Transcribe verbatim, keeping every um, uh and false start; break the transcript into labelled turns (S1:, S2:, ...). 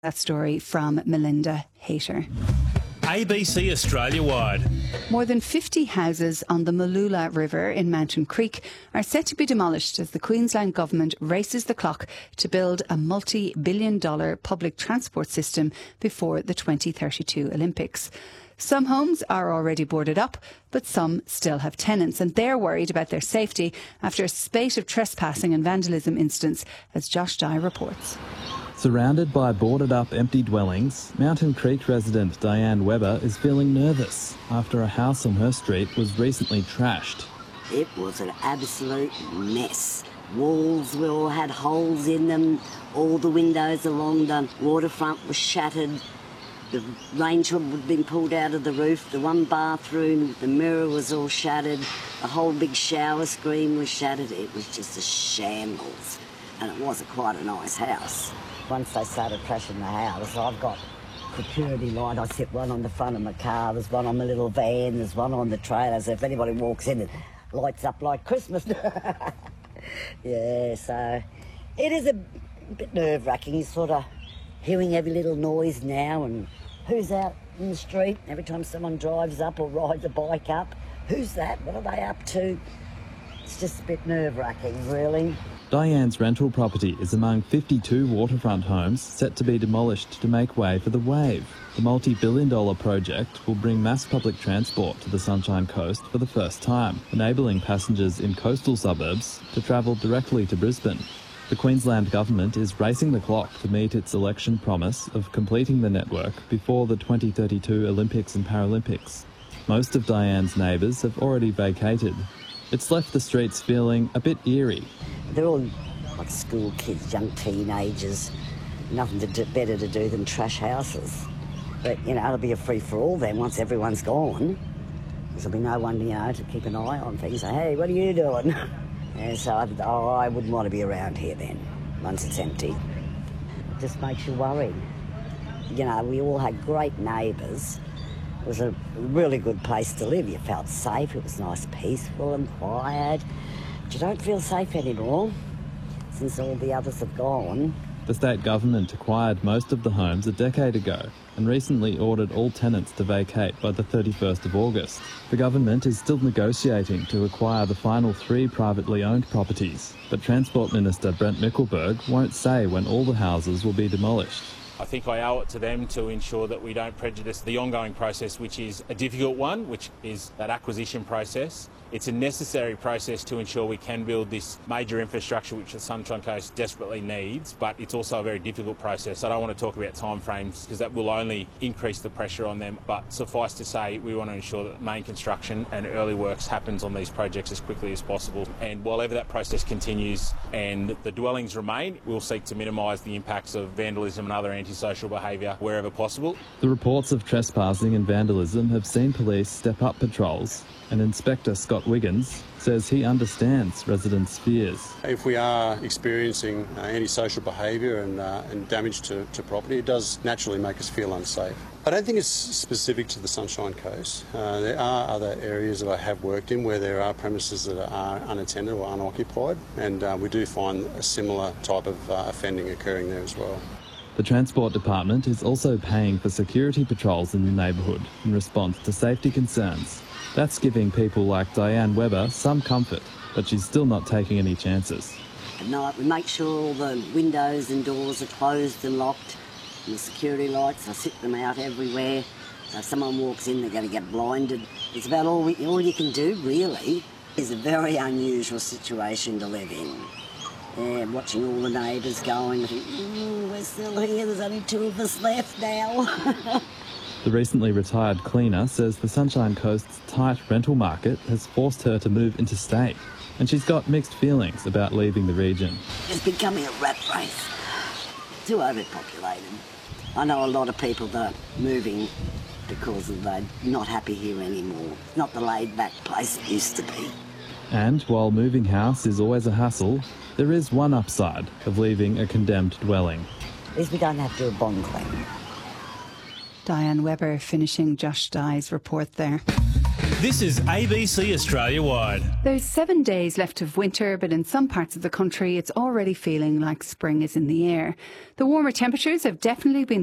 S1: That story from Melinda Hayter.
S2: A B C Australia-wide.
S1: More than fifty houses on the Mooloolah River in Mountain Creek are set to be demolished as the Queensland Government races the clock to build a multi-billion dollar public transport system before the twenty thirty-two Olympics. Some homes are already boarded up, but some still have tenants, and they're worried about their safety after a spate of trespassing and vandalism incidents, as Josh Dye reports.
S3: Surrounded by boarded-up empty dwellings, Mountain Creek resident Diane Webber is feeling nervous after a house on her street was recently trashed.
S4: It was an absolute mess. Walls we all had holes in them, all the windows along the waterfront were shattered, the range hood had been pulled out of the roof, the one bathroom, the mirror was all shattered, the whole big shower screen was shattered. It was just a shambles, and it wasn't quite a nice house. Once they started trashing the house, I've got security light. I sit one on the front of my car, there's one on my little van, there's one on the trailer, so if anybody walks in, it lights up like Christmas. Yeah, so it is a bit nerve-wracking. You're sort of hearing every little noise now, and who's out in the street every time someone drives up or rides a bike up. Who's that? What are they up to? It's just a bit nerve-wracking, really.
S3: Diane's rental property is among fifty-two waterfront homes set to be demolished to make way for the Wave. The multi-billion dollar project will bring mass public transport to the Sunshine Coast for the first time, enabling passengers in coastal suburbs to travel directly to Brisbane. The Queensland Government is racing the clock to meet its election promise of completing the network before the twenty thirty-two Olympics and Paralympics. Most of Diane's neighbours have already vacated. It's left the streets feeling a bit eerie.
S4: They're all like school kids, young teenagers, nothing to do, better to do than trash houses. But, you know, it'll be a free-for-all then once everyone's gone. There'll be no one, you know, to keep an eye on things. Say, hey, what are you doing? And so I, oh, I wouldn't want to be around here then, once it's empty. It just makes you worry. You know, we all had great neighbours. It was a really good place to live. You felt safe. It was nice, peaceful and quiet. But you don't feel safe anymore since all the others have gone.
S3: The state government acquired most of the homes a decade ago and recently ordered all tenants to vacate by the thirty-first of August. The government is still negotiating to acquire the final three privately owned properties, but Transport Minister Brent Mickelberg won't say when all the houses will be demolished.
S2: I think I owe it to them to ensure that we don't prejudice the ongoing process, which is a difficult one, which is that acquisition process. It's a necessary process to ensure we can build this major infrastructure which the Sunshine Coast desperately needs, but it's also a very difficult process. I don't want to talk about timeframes because that will only increase the pressure on them, but suffice to say we want to ensure that main construction and early works happens on these projects as quickly as possible. And while ever that process continues and the dwellings remain, we'll seek to minimise the impacts of vandalism and other antisocial behaviour wherever possible.
S3: The reports of trespassing and vandalism have seen police step up patrols, and Inspector Scott Wiggins says he understands residents' fears.
S5: If we are experiencing uh, antisocial behaviour and, uh, and damage to, to property, it does naturally make us feel unsafe. I don't think it's specific to the Sunshine Coast. Uh, there are other areas that I have worked in where there are premises that are unattended or unoccupied, and uh, we do find a similar type of uh, offending occurring there as well.
S3: The Transport Department is also paying for security patrols in the neighbourhood in response to safety concerns. That's giving people like Diane Webber some comfort, but she's still not taking any chances.
S4: At night we make sure all the windows and doors are closed and locked, and the security lights, I sit them out everywhere. So if someone walks in, they're going to get blinded. It's about all, we, all you can do, really. It's a very unusual situation to live in. Yeah, watching all the neighbours going, think, mm, we're still here, there's only two of us left now.
S3: The recently retired cleaner says the Sunshine Coast's tight rental market has forced her to move interstate, and she's got mixed feelings about leaving the region.
S4: It's becoming a rat race. Too overpopulated. I know a lot of people that are moving because they're not happy here anymore. It's not the laid-back place it used to be.
S3: And while moving house is always a hassle, there is one upside of leaving a condemned dwelling.
S4: At least we don't have to do a bond claim.
S1: Diane Webber finishing Josh Dye's report there.
S6: This is A B C Australia Wide.
S1: There's seven days left of winter, but in some parts of the country it's already feeling like spring is in the air. The warmer temperatures have definitely been